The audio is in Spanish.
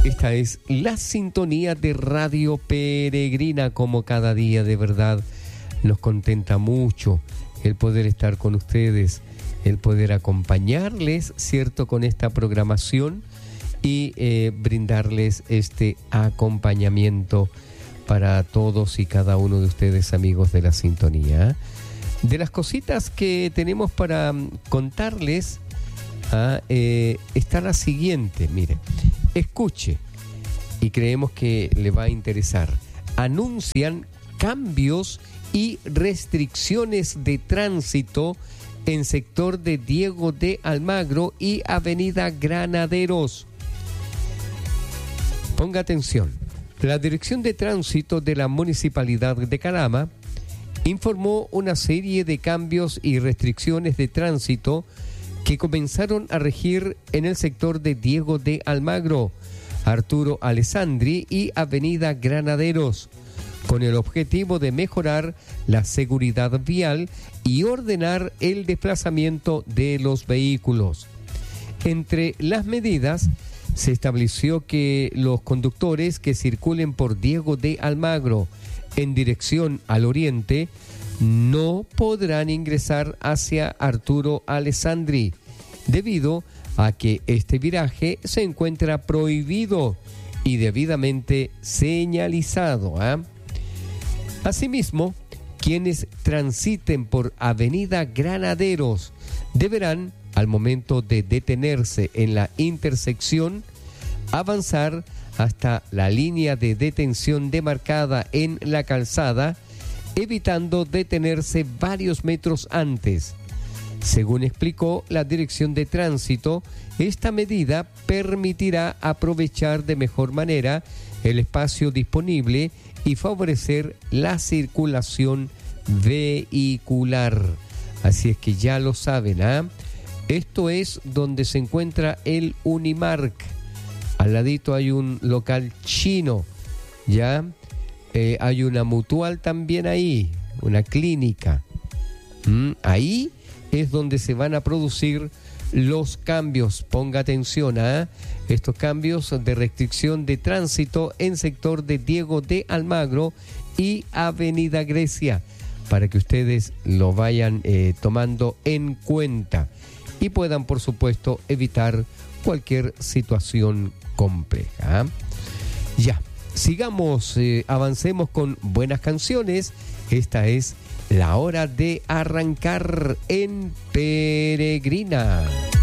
Esta es la sintonía de Radio Peregrina, como cada día. De verdad nos contenta mucho el poder estar con ustedes, el poder acompañarles, ¿cierto?, con esta programación y brindarles este acompañamiento para todos y cada uno de ustedes, amigos de la sintonía. De las cositas que tenemos para contarles, está la siguiente, mire, escuche, y creemos que le va a interesar. Anuncian cambios y restricciones de tránsito en sector de Diego de Almagro y Avenida Granaderos. Ponga atención. La Dirección de Tránsito de la Municipalidad de Calama informó una serie de cambios y restricciones de tránsito que comenzaron a regir en el sector de Diego de Almagro, Arturo Alessandri y Avenida Granaderos, con el objetivo de mejorar la seguridad vial y ordenar el desplazamiento de los vehículos. Entre las medidas, se estableció que los conductores que circulen por Diego de Almagro en dirección al oriente no podrán ingresar hacia Arturo Alessandri, debido a que este viraje se encuentra prohibido y debidamente señalizado. Asimismo, quienes transiten por Avenida Granaderos deberán, al momento de detenerse en la intersección, avanzar hasta la línea de detención demarcada en la calzada, evitando detenerse varios metros antes. Según explicó la Dirección de Tránsito, esta medida permitirá aprovechar de mejor manera el espacio disponible y favorecer la circulación vehicular. Así es que ya lo saben, Esto es donde se encuentra el Unimark. Al ladito hay un local chino, ¿ya? Hay una mutual también ahí, una clínica. Ahí es donde se van a producir los cambios. Ponga atención a estos cambios de restricción de tránsito en sector de Diego de Almagro y Avenida Grecia, para que ustedes lo vayan tomando en cuenta y puedan, por supuesto, evitar cualquier situación compleja. Ya, sigamos, avancemos con buenas canciones. Esta es la hora de arrancar en Peregrina.